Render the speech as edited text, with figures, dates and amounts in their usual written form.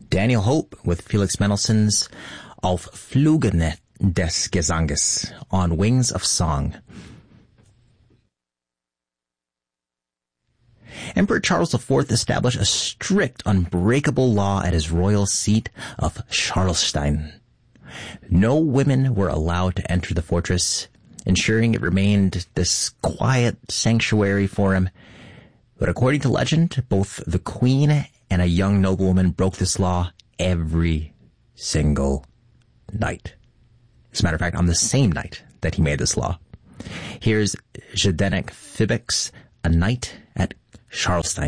Daniel Hope with Felix Mendelssohn's Auf Flügen des Gesanges, On Wings of Song. Emperor Charles IV established a strict, unbreakable law at his royal seat of Charlestein. No women were allowed to enter the fortress, ensuring it remained this quiet sanctuary for him. But according to legend, both the queen and a young noblewoman broke this law every single night. As a matter of fact, on the same night that he made this law. Here's Zdeněk Fibek's A Night at Charlestein.